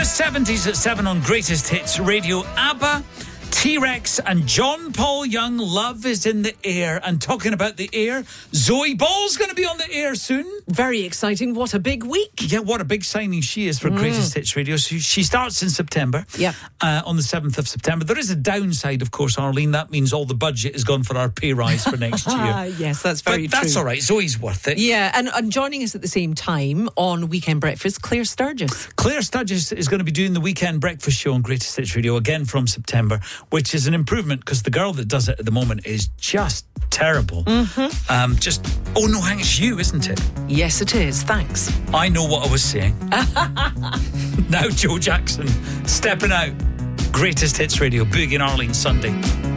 70s at 7 on Greatest Hits Radio. ABBA, T-Rex and John Paul Young. Love is in the air. And talking about the air, Zoe Ball's going to be on the air soon. Very exciting. What a big week. Yeah, what a big signing she is for Greatest Hits Radio. So she starts in September, on the 7th of September. There is a downside, of course, Arlene. That means all the budget is gone for our pay rise for next year. Yes, that's very true. But that's all right. Zoe's worth it. Yeah, and joining us at the same time on Weekend Breakfast, Claire Sturgis. Claire Sturgis is going to be doing the Weekend Breakfast show on Greatest Hits Radio again from September, which is an improvement because the girl that does it at the moment is just terrible. It's you, isn't it? Yes, it is. Thanks. I know what I was saying. Now Joe Jackson stepping out. Greatest Hits Radio, Boogie and Arlene Sunday.